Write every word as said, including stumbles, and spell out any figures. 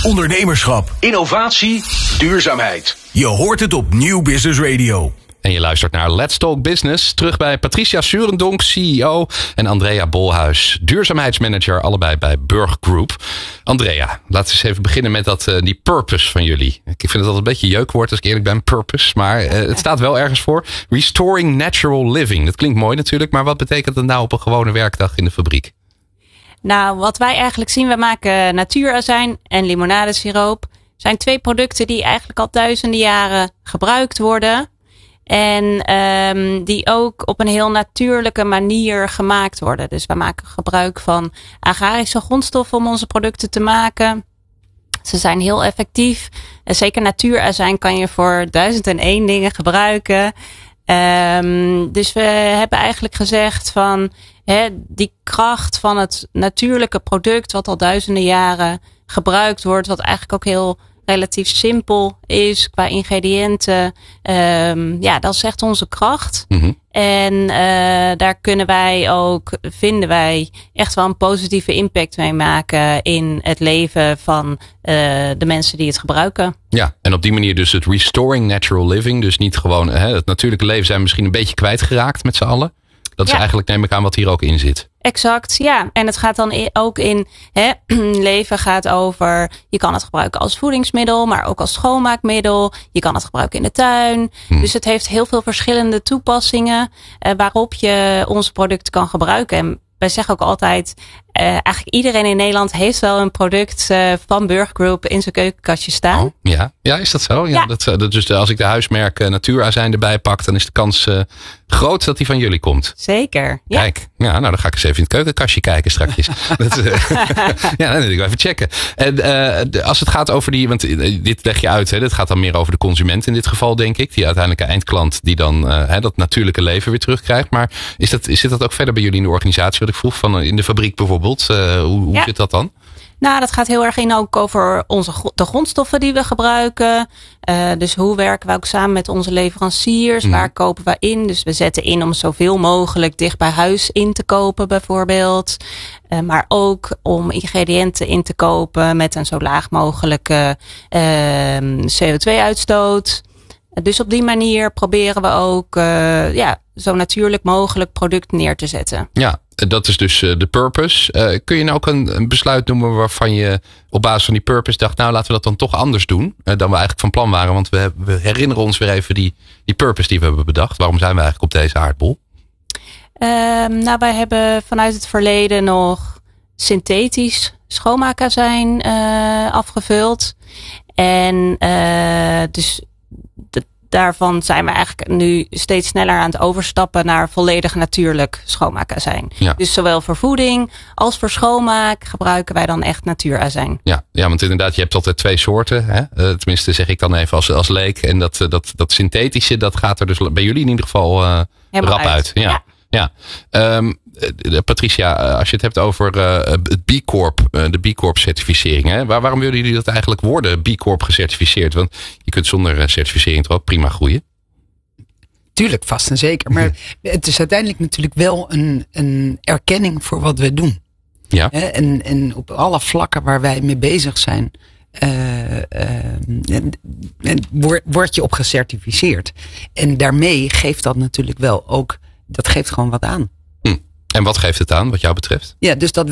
ondernemerschap, innovatie, duurzaamheid. Je hoort het op Nieuw Business Radio. En je luistert naar Let's Talk Business. Terug bij Patricia Surendonk, C E O. En Andrea Bolhuis, duurzaamheidsmanager. Allebei bij Burg Group. Andrea, laten we eens even beginnen met dat, uh, die purpose van jullie. Ik vind het altijd een beetje een jeukwoord als ik eerlijk ben. Purpose. Maar uh, het staat wel ergens voor. Restoring natural living. Dat klinkt mooi natuurlijk. Maar wat betekent dat nou op een gewone werkdag in de fabriek? Nou, wat wij eigenlijk zien. We maken natuurazijn en limonadesiroop. Zijn twee producten die eigenlijk al duizenden jaren gebruikt worden. En um, die ook op een heel natuurlijke manier gemaakt worden. Dus we maken gebruik van agrarische grondstoffen om onze producten te maken. Ze zijn heel effectief. En zeker natuurazijn kan je voor duizend en één dingen gebruiken. Um, dus we hebben eigenlijk gezegd van hè, die kracht van het natuurlijke product wat al duizenden jaren gebruikt wordt. Wat eigenlijk ook heel relatief simpel is qua ingrediënten. Um, ja, dat is echt onze kracht. Mm-hmm. En uh, daar kunnen wij ook, vinden wij, echt wel een positieve impact mee maken in het leven van uh, de mensen die het gebruiken. Ja, en op die manier dus het restoring natural living. Dus niet gewoon hè, het natuurlijke leven zijn misschien een beetje kwijtgeraakt met z'n allen. Dat is ja. eigenlijk, neem ik aan, wat hier ook in zit. Exact, ja. En het gaat dan ook in, hè, leven gaat over, je kan het gebruiken als voedingsmiddel, maar ook als schoonmaakmiddel. Je kan het gebruiken in de tuin. Hmm. Dus het heeft heel veel verschillende toepassingen uh, waarop je onze producten kan gebruiken. En wij zeggen ook altijd, uh, eigenlijk iedereen in Nederland heeft wel een product uh, van Burg Group in zijn keukenkastje staan. Oh, ja. ja, is dat zo? Ja, ja. Dat, dat, dus als ik de huismerk uh, natuurazijn erbij pak, dan is de kans uh, groot dat die van jullie komt. Zeker. Ja. Kijk, ja, nou dan ga ik eens even in het keukenkastje kijken strakjes. dat, uh, ja, dan wil ik wel even checken. En uh, als het gaat over die, want dit leg je uit, hè, dit gaat dan meer over de consument in dit geval, denk ik. Die uiteindelijke eindklant die dan uh, hè, dat natuurlijke leven weer terugkrijgt. Maar is dat, zit dat ook verder bij jullie in de organisatie? Wat ik vroeg van uh, in de fabriek bijvoorbeeld. Uh, hoe hoe ja. zit dat dan? Nou, dat gaat heel erg in ook over onze, de grondstoffen die we gebruiken. Uh, dus hoe werken we ook samen met onze leveranciers? Mm. Waar kopen we in? Dus we zetten in om zoveel mogelijk dicht bij huis in te kopen bijvoorbeeld. Uh, maar ook om ingrediënten in te kopen met een zo laag mogelijke uh, C O twee uitstoot. Dus op die manier proberen we ook uh, ja, zo natuurlijk mogelijk product neer te zetten. Ja, dat is dus uh, de purpose. Uh, kun je nou ook een, een besluit noemen waarvan je op basis van die purpose dacht, nou laten we dat dan toch anders doen uh, dan we eigenlijk van plan waren. Want we, we herinneren ons weer even die, die purpose die we hebben bedacht. Waarom zijn we eigenlijk op deze aardbol? Uh, nou, wij hebben vanuit het verleden nog synthetisch schoonmaakazijn uh, afgevuld. En uh, dus daarvan zijn we eigenlijk nu steeds sneller aan het overstappen naar volledig natuurlijk schoonmaakazijn. Ja. Dus zowel voor voeding als voor schoonmaak gebruiken wij dan echt natuurazijn. Ja, ja, want inderdaad, je hebt altijd twee soorten. Hè? Uh, tenminste, zeg ik dan even als, als leek. En dat, dat, dat synthetische, dat gaat er dus bij jullie in ieder geval uh, rap uit. uit. Ja. ja. ja. Um, Patricia, als je het hebt over uh, het B Corp, uh, de B Corp certificering. Hè? Waar, waarom willen jullie dat eigenlijk worden, B Corp gecertificeerd? Want je kunt zonder certificering toch ook prima groeien? Tuurlijk, vast en zeker. Maar het is uiteindelijk natuurlijk wel een, een erkenning voor wat we doen. Ja. En, en op alle vlakken waar wij mee bezig zijn, uh, uh, en, en word, word je op gecertificeerd. En daarmee geeft dat natuurlijk wel ook, dat geeft gewoon wat aan. En wat geeft het aan, wat jou betreft? Ja, dus dat